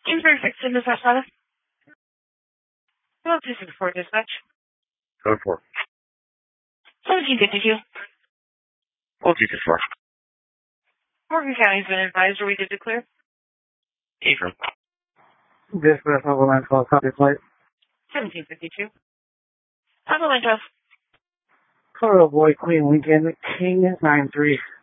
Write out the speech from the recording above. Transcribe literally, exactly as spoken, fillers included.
Kingsbury fixed in this Asada. Well, two six four dispatch. Code four. seventeen fifty-two. Well, two six four. Morgan County's been advised or we did declare. Ephraim. Dispatch Avalanche twelve, copy flight. seventeen fifty-two. Avalanche twelve. Colorado Boy, Queen Lincoln, King nine three.